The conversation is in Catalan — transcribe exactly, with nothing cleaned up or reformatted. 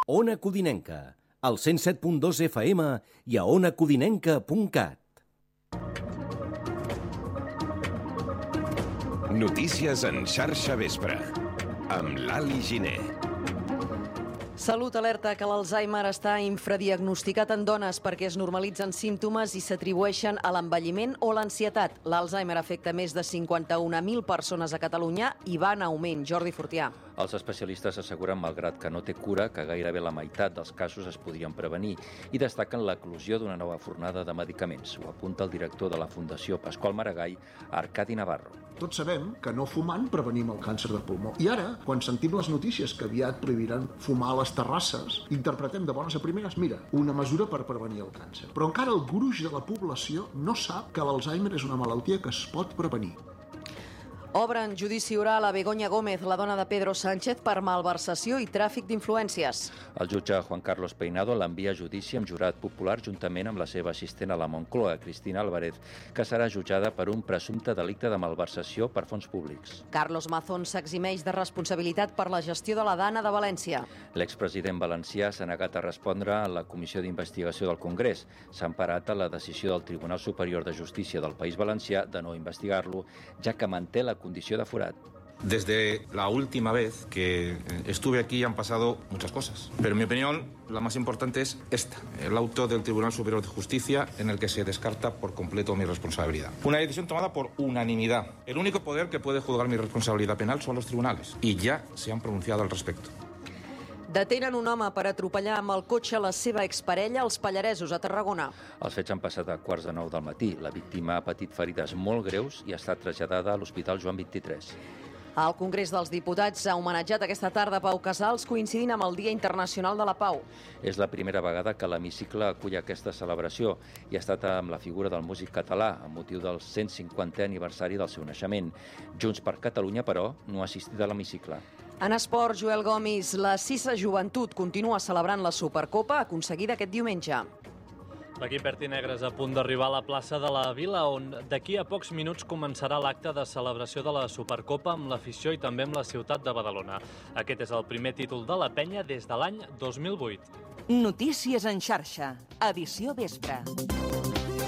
Ona Codinenca, al cent set punt dos F M i a ona codinenca punt cat. Notícies en xarxa vespre, amb l'Ali Giner. Salut alerta que l'Alzheimer està infradiagnosticat en dones perquè es normalitzen símptomes i s'atribueixen a l'envelliment o l'ansietat. L'Alzheimer afecta més de cinquanta-una mil persones a Catalunya i va en augment. Jordi Fortià. Els especialistes asseguren, malgrat que no té cura, que gairebé la meitat dels casos es podrien prevenir i destaquen l'eclosió d'una nova fornada de medicaments. Ho apunta el director de la Fundació Pasqual Maragall, Arcadi Navarro. Tots sabem que no fumant prevenim el càncer de pulmó. I ara, quan sentim les notícies que aviat prohibiran fumar a les terrasses, interpretem de bones a primeres, mira, una mesura per prevenir el càncer. Però encara el gruix de la població no sap que l'Alzheimer és una malaltia que es pot prevenir. Obren judici oral a Begoña Gómez, la dona de Pedro Sánchez, per malversació i tràfic d'influències. El jutge Juan Carlos Peinado l'envia a judici amb jurat popular juntament amb la seva assistent a la Moncloa, Cristina Álvarez, que serà jutjada per un presumpte delicte de malversació per fons públics. Carlos Mazón s'eximeix de responsabilitat per la gestió de la Dana de València. L'expresident valencià s'ha negat a respondre a la Comissió d'Investigació del Congrés. S'ha emparat a la decisió del Tribunal Superior de Justícia del País Valencià de no investigar-lo, ja que manté la condició de forat. Desde la última vez que estuve aquí han pasado muchas cosas, pero en mi opinión la más importante es esta, el auto del Tribunal Superior de Justicia en el que se descarta por completo mi responsabilidad. Una decisión tomada por unanimidad. El único poder que puede juzgar mi responsabilidad penal son los tribunales y ya se han pronunciado al respecto. Detenen un home per atropellar amb el cotxe la seva exparella als Pallaresos, a Tarragona. Els fets han passat a quarts de nou del matí. La víctima ha patit ferides molt greus i ha estat traslladada a l'Hospital Joan vint-i-tres. El Congrés dels Diputats ha homenatjat aquesta tarda Pau Casals, coincidint amb el Dia Internacional de la Pau. És la primera vegada que l'hemicicle acull aquesta celebració i ha estat amb la figura del músic català, amb motiu del cent cinquantè aniversari del seu naixement. Junts per Catalunya, però, no ha assistit a l'hemicicle. En esport, Joel Gomis, la Sisa Joventut continua celebrant la Supercopa aconseguida aquest diumenge. L'equip verd i negre és a punt d'arribar a la plaça de la Vila, on d'aquí a pocs minuts començarà l'acte de celebració de la Supercopa amb l'afició i també amb la ciutat de Badalona. Aquest és el primer títol de la penya des de l'any dos mil vuit. Notícies en xarxa, edició vespre.